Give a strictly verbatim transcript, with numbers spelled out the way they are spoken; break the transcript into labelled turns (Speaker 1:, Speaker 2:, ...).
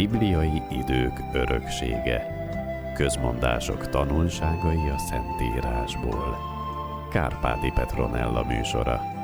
Speaker 1: Bibliai idők öröksége. Közmondások tanulságai a Szentírásból. Kárpáti Petronella műsora.